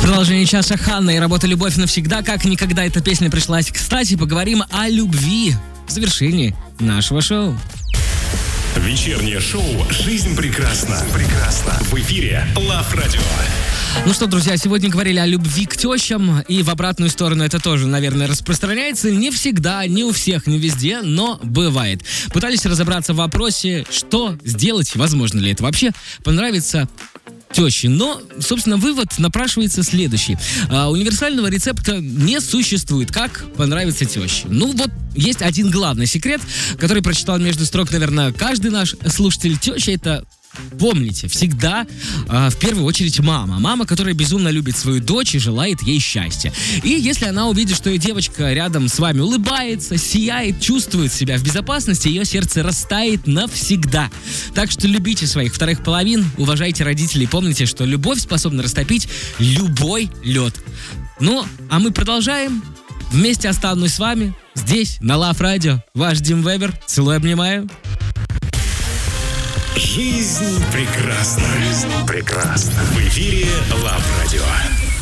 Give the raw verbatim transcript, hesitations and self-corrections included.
Продолжение часа Ханна и работа «Любовь навсегда». Как никогда эта песня пришлась кстати. Поговорим о любви в завершении нашего шоу. Вечернее шоу «Жизнь прекрасна». Прекрасна. В эфире Лав Радио. Ну что, друзья, сегодня говорили о любви к тещам, и в обратную сторону это тоже, наверное, распространяется. Не всегда, не у всех, не везде, но бывает. Пытались разобраться в вопросе, что сделать, возможно ли это вообще, понравится тещи. Но, собственно, вывод напрашивается следующий. А, универсального рецепта не существует, как понравится теще. Ну вот, есть один главный секрет, который прочитал между строк, наверное, каждый наш слушатель. Теща — это... Помните, всегда э, в первую очередь мама. Мама, которая безумно любит свою дочь и желает ей счастья. И если она увидит, что ее девочка рядом с вами улыбается, сияет, чувствует себя в безопасности, ее сердце растает навсегда. Так что любите своих вторых половин, уважайте родителей, помните, что любовь способна растопить любой лед. Ну, а мы продолжаем. Вместе останусь с вами здесь, на Лав Радио. Ваш Дим Вебер. Целую, обнимаю. Жизнь прекрасна. Жизнь прекрасна. В эфире Лав Радио.